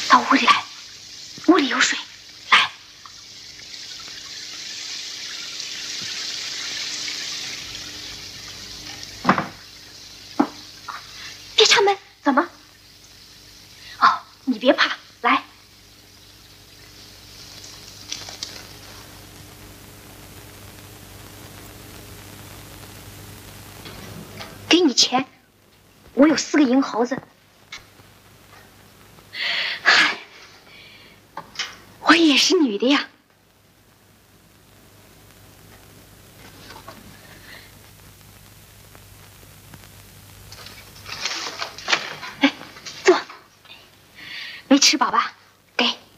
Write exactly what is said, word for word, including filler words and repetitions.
到屋里来，屋里有水。来，别插门，怎么？哦，你别怕，来。给你钱，我有四个银猴子。嗨，我也是女的呀。哎，坐。没吃饱吧？